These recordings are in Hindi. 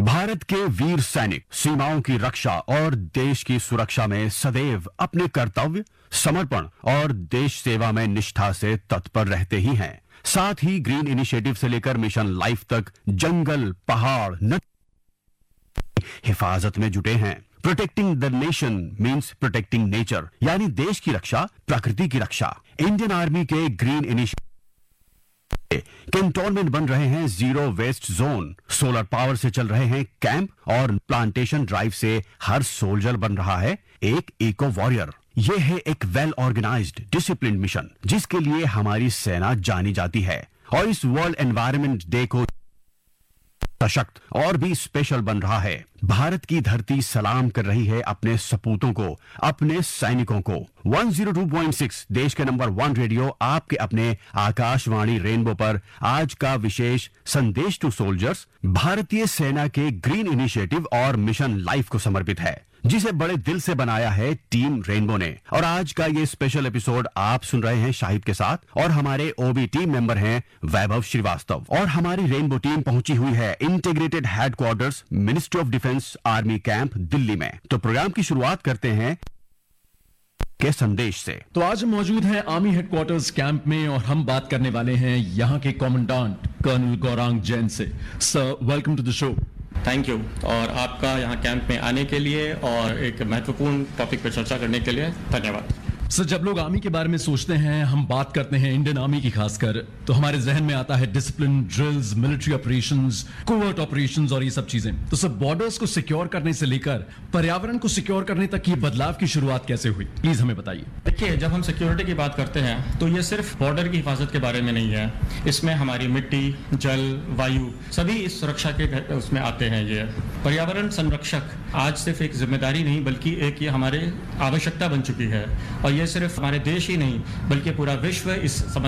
भारत के वीर सैनिक सीमाओं की रक्षा और देश की सुरक्षा में सदैव अपने कर्तव्य, समर्पण और देश सेवा में निष्ठा से तत्पर रहते ही हैं। साथ ही ग्रीन इनिशिएटिव से लेकर मिशन लाइफ तक जंगल, पहाड़, नदी हिफाजत में जुटे हैं। Protecting the nation means protecting nature, यानी देश की रक्षा, प्रकृति की रक्षा। इंडियन आर्मी के ग्रीन इनिशिएटिव कैंटोनमेंट बन रहे हैं zero west zone, solar power से चल रहे हैं कैंप और प्लांटेशन ड्राइव से हर सोल्जर बन रहा है एक इको वॉरियर। ये है एक वेल ऑर्गेनाइज्ड डिसिप्लिन मिशन जिसके लिए हमारी सेना जानी जाती है और इस वर्ल्ड एनवायरनमेंट डे को सशक्त और भी स्पेशल बन रहा है। भारत की धरती सलाम कर रही है अपने सपूतों को, अपने सैनिकों को। 102.6 देश के नंबर 1 रेडियो आपके अपने आकाशवाणी रेनबो पर आज का विशेष संदेश टू सोल्जर्स भारतीय सेना के ग्रीन इनिशिएटिव और मिशन लाइफ को समर्पित है, जिसे बड़े दिल से बनाया है टीम रेनबो ने। और आज का ये स्पेशल एपिसोड आप सुन रहे हैं शाहिद के साथ, और हमारे ओबी टीम मेंबर हैं वैभव श्रीवास्तव। और हमारी रेनबो टीम पहुंची हुई है integrated headquarters ministry of defence army camp Delhi में। तो प्रोग्राम की शुरुआत करते हैं के संदेश से। तो आज हम मौजूद हैं आर्मी हेडक्वार्टर्स कैंप में और हम बात करने वाले हैं यहाँ के कमांडेंट कर्नल गौरांग जैन से। Sir, welcome to the show. Thank you, और आपका यहाँ कैंप में आने के लिए और एक महत्वपूर्ण टॉपिक पर चर्चा करने के लिए धन्यवाद। सर, जब लोग आर्मी के बारे में सोचते हैं, हम बात करते हैं इंडियन आर्मी की खासकर, तो हमारे जहन में आता है discipline, drills, military operations, covert operations और ये सब चीजें। तो सर, बॉर्डर्स को सिक्योर करने से लेकर पर्यावरण को सिक्योर करने तक ये बदलाव की शुरुआत कैसे हुई, प्लीज हमें बताइए। देखिए, जब हम सिक्योरिटी की बात करते हैं तो ये सिर्फ बॉर्डर की हिफाजत के बारे में नहीं है। इसमें हमारी मिट्टी, जल, वायु सभी इस सुरक्षा के उसमें आते हैं। ये पर्यावरण संरक्षक आज सिर्फ एक जिम्मेदारी नहीं बल्कि एक ये हमारे आवश्यकता बन चुकी है। और ये सिर्फ हमारे देश ही नहीं बल्कि पूरा विश्व इस समझ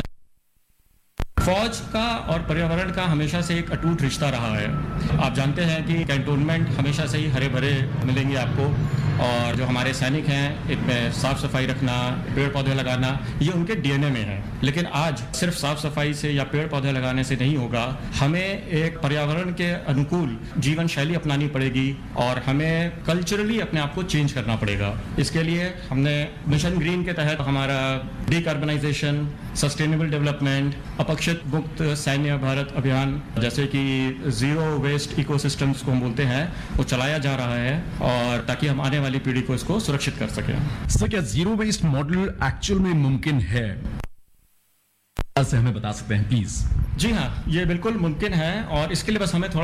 फौज का और पर्यावरण का हमेशा से एक अटूट रिश्ता रहा है। आप जानते हैं कि कैंटोनमेंट हमेशा से ही हरे भरे मिलेंगे आपको, और जो हमारे सैनिक हैं इनमें साफ सफाई रखना, पेड़ पौधे लगाना, ये उनके डीएनए में है। लेकिन आज सिर्फ साफ सफाई से या पेड़ पौधे लगाने से नहीं होगा, हमें एक पर्यावरण के अनुकूल जीवन शैली अपनानी पड़ेगी और हमें कल्चरली अपने आप को चेंज करना पड़ेगा। इसके लिए हमने मिशन ग्रीन के तहत हमारा डिकार्बनाइजेशन, सस्टेनेबल डेवलपमेंट, अपशिष्ट मुक्त सैन्य भारत अभियान, जैसे कि जीरो वेस्ट इकोसिस्टम्स को हम बोलते हैं, वो चलाया जा रहा है, और ताकि हम आने वाली पीढ़ी को इसको सुरक्षित कर सकें। सर, क्या जीरो वेस्ट मॉडल एक्चुअल में मुमकिन है, ऐसे हमें बता सकते हैं प्लीज? जी हाँ, ये बिल्कुल मुमकिन है, और इसके लिए बस हमें थोड़ा